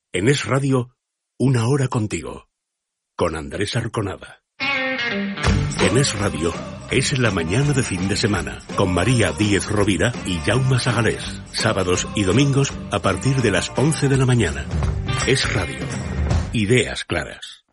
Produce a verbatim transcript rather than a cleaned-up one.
En Es Radio, una hora contigo, con Andrés Arconada. En Es Radio, es la mañana de fin de semana, con María Díez Rovira y Jaume Sagalés. Sábados y domingos a partir de las once de la mañana. Es Radio. Ideas claras.